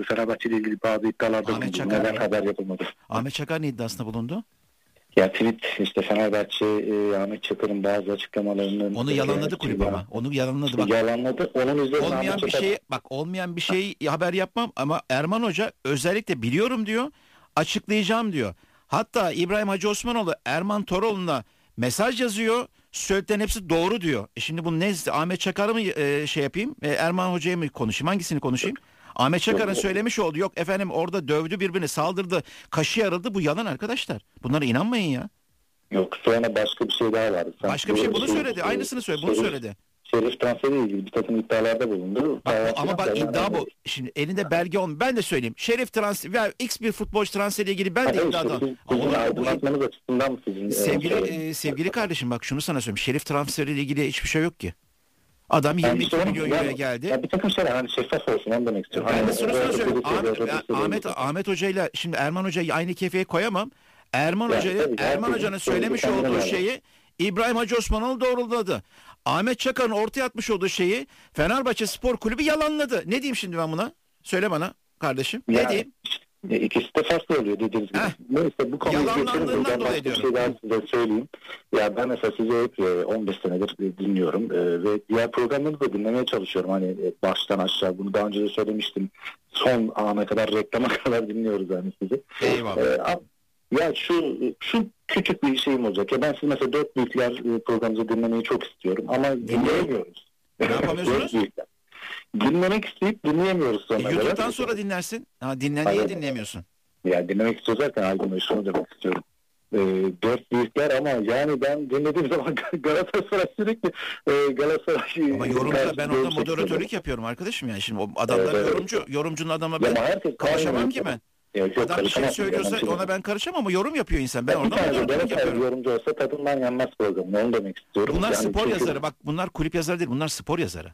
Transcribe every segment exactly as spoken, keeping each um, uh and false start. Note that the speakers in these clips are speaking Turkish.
Fenerbahçe ile ilgili bazı iddialarda Ahmet bulundu. Çakar Neden mı? haber yapılmadı? Ahmet Çakar ne iddiasında bulundu? Ya tweet işte Fenerbahçe e, Ahmet Çakar'ın bazı açıklamalarının Onu yalanladı kulüp ama. Onu yalanladı bak. Yalanladı. Onun üzerine Olmayan Ahmet bir Çakar... şey bak olmayan bir şey haber yapmam ama Erman Hoca özellikle biliyorum diyor. Açıklayacağım diyor. Hatta İbrahim Hacı Osmanoğlu Erman Toroğlu'na mesaj yazıyor. Söylediğin hepsi doğru diyor. E şimdi bu ne? Ahmet Çakar'ı mı e, şey yapayım? E, Erman Hoca'ya mı konuşayım? Hangisini konuşayım? Ahmet Çakar'ın söylemiş oldu. Yok efendim orada dövdü birbirini, saldırdı, kaşı yarıldı. Bu yalan arkadaşlar. Bunlara inanmayın ya. Yok, sonra başka bir şey daha vardı. Sen başka bir şey bunu söyledi. Aynısını söyledi. Bunu söyledi. Şerif transferiyle ilgili bir takım iddialarda bulundu. Bak, ama bak iddia bu. Şimdi elinde belge olmuyor. Ben de söyleyeyim. Şerif transfer veya X bir futbolcu transferiyle ilgili ben de Hayır, iddiadan. Sizin aydınlatmanız açısından mı sizin? Sevgili e, sevgili kardeşim bak şunu sana söyleyeyim. Şerif transferiyle ilgili hiçbir şey yok ki. Adam yirmi iki milyon euroya geldi. Ya bir takım şeyler hani şeffaf olsun onu demek istiyorum. Ben hani de şunu sana söyleyeyim. Ahmet, Ahmet, Ahmet Hoca ile şimdi Erman Hoca'yı aynı kefeye koyamam. Erman Ya, Hoca'yı tabii, Erman tabii, Hoca'nın tabii, söylemiş tabii, olduğu tabii. şeyi İbrahim Hacı Osmanoğlu doğruladı. Ahmet Çakar'ın ortaya atmış olduğu şeyi Fenerbahçe Spor Kulübü yalanladı. Ne diyeyim şimdi ben buna? Söyle bana kardeşim. Ne yani, diyeyim? E, İkisi de farklı oluyor dediğiniz gibi. Heh. Neyse bu konuyu geçelim. Yalanlandığından Ben dolayı başka bir diyorum. şey daha size söyleyeyim. Ya ben mesela sizi hep e, on beş senedir e, dinliyorum e, ve diğer programlarınızı da dinlemeye çalışıyorum. Hani e, baştan aşağı bunu daha önce de söylemiştim. Son ana kadar reklama kadar dinliyoruz yani sizi. Eyvallah. E, ya şu şu küçük bir şeyim olacak. Ya ben siz mesela Dört Büyükler e, programınızı dinlemeyi çok istiyorum ama dinleyemiyoruz. Ne yapamıyorsunuz? Dinlemek isteyip dinleyemiyoruz sonra. E, YouTube'dan sonra dinlersin. Ha, dinle niye dinleyemiyorsun? Ya dinlemek istiyor zaten Aydın Bey, şunu demek istiyorum. Ee, dört büyükler ama yani ben dinlediğim zaman Galatasaray sürekli e, Galatasaray... Ama yorumda ben orada moderatörlük yapıyorum arkadaşım yani. Şimdi o adamlar evet, yorumcu. Evet. Yorumcunun adama ben karışamam ki ben. Ya, yok, adam bir şey söylüyorsa yani, ona ben karışamam ama yorum yapıyor insan. Ben ya, orada moderatörlük yapıyorum. Yorumcu olsa tadından yenmez programı. Onu demek istiyorum. Bunlar yani spor çünkü... yazarı. Bak bunlar kulüp yazarı değil. Bunlar spor yazarı.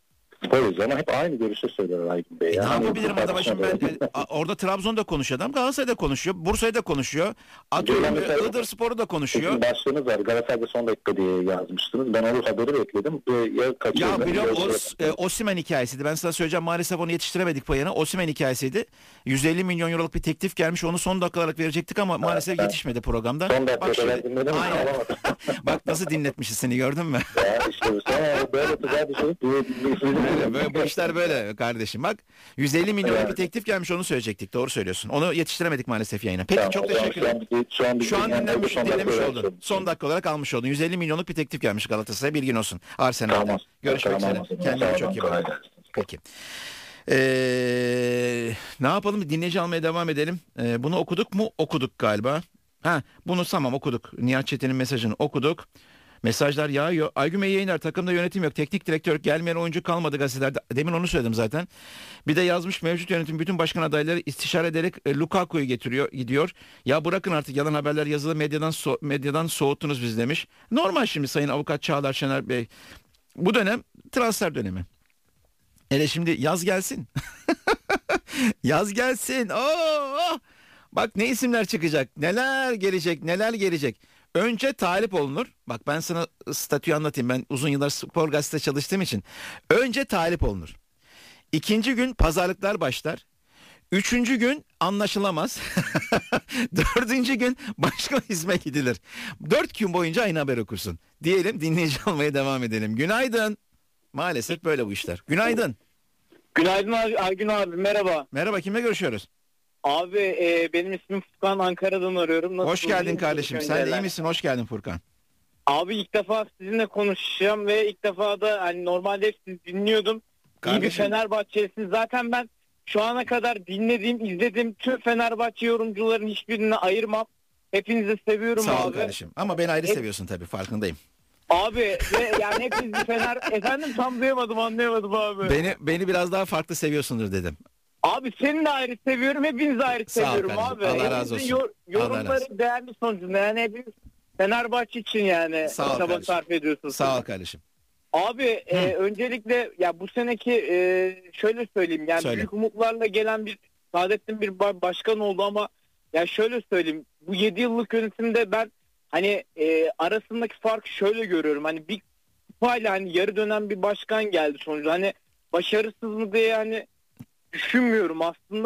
Spor ama hep aynı görüşü söylüyor Aydın Bey. E yani ne yapabilirim adama şimdi ben e, orada Trabzon'da konuşuyor adam, Galatasaray'da konuşuyor, Bursa'da konuşuyor, atıyorum Iğdır Spor'u da konuşuyor. Başlığınız var, Galatasaray'da son dakika diye yazmıştınız. Ben onu haberi bekledim. Ya, kaçırdım, ya biliyorum o, e, Osimhen hikayesiydi. Ben sana söyleyeceğim, maalesef onu yetiştiremedik payına. Osimhen hikayesiydi. yüz elli milyon euroluk bir teklif gelmiş, onu son dakikalar verecektik ama maalesef evet, yetişmedi programda. Son dakikalar dinledim mi? Bak nasıl dinletmişiz seni, gördün mü? Ya işte bu sana böyle güzel bir şey. Böyle, böyle bu işler böyle kardeşim bak. yüz elli milyonluk evet, bir teklif gelmiş, onu söyleyecektik. Doğru söylüyorsun. Onu yetiştiremedik maalesef yayına. Peki tamam, çok teşekkür ederim. Şu an, şu an dinlenmiş, dinlemiş oldun. Son dakika olarak almış oldun. yüz elli milyonluk bir teklif gelmiş Galatasaray'a, bilgin olsun. Arsenal'den. Tamam, görüşmek üzere. Kendine çok iyi bak. Peki. Ee, ne yapalım? Dinleyici almaya devam edelim. Ee, bunu okuduk mu? Okuduk galiba. Ha, bunu tamam okuduk. Nihat Çetin'in mesajını okuduk. Mesajlar yağıyor. Aygün Bey yayınlar, takımda yönetim yok. Teknik direktör, gelmeyen oyuncu kalmadı gazetelerde. Demin onu söyledim zaten. Bir de yazmış, mevcut yönetim bütün başkan adayları istişare ederek e, Lukaku'yu getiriyor, gidiyor. Ya bırakın artık yalan haberler, yazılı medyadan so- medyadan soğuttunuz biz demiş. Normal şimdi Sayın Avukat Çağlar Şener Bey. Bu dönem transfer dönemi. Hele şimdi yaz gelsin. Yaz gelsin. Oo! Bak ne isimler çıkacak. Neler gelecek, neler gelecek. Önce talip olunur. Bak ben sana statüyü anlatayım. Ben uzun yıllar spor gazetede çalıştığım için. Önce talip olunur. İkinci gün pazarlıklar başlar. Üçüncü gün anlaşılamaz. Dördüncü gün başka isme gidilir. Dört gün boyunca aynı haber okursun. Diyelim, dinleyici almaya devam edelim. Günaydın. Maalesef böyle bu işler. Günaydın. Günaydın abi, Aygün abi, merhaba. Merhaba, kimle görüşüyoruz? Abi e, benim ismim Furkan, Ankara'dan arıyorum. Nasıl, hoş geldin kardeşim. Sen de iyi misin? Hoş geldin Furkan. Abi ilk defa sizinle konuşacağım ve ilk defa da hani normalde hep sizi dinliyordum. Kardeşim. İyi bir Fenerbahçelisiniz. Zaten ben şu ana kadar dinlediğim, izlediğim tüm Fenerbahçe yorumcuların hiçbirini ayırmam. Hepinizi seviyorum Sağ ol abi. Sağ ol kardeşim. Ama beni ayrı Hep... seviyorsun tabii, farkındayım. Abi ve yani hepiniz bir Fener... Efendim tam duyamadım, anlayamadım abi. Beni, beni biraz daha farklı seviyorsundur dedim. Abi seni de ayrı seviyorum, hepinizi ayrı Sağ seviyorum abi. Allah razı olsun. Yor, yorumları değerli sonucunda yani hepiniz Fenerbahçe için yani çaba sarf ediyorsunuz. Sağ ol kardeşim. Abi e, öncelikle ya bu seneki e, şöyle söyleyeyim yani Söyle. büyük umutlarla gelen bir Saadettin bir başkan oldu ama ya şöyle söyleyeyim, bu yedi yıllık yönetimde ben hani e, arasındaki farkı şöyle görüyorum. Hani bir kupayla hani yarı dönem bir başkan geldi sonuçta. Hani başarısız mı diye yani düşünmüyorum aslında.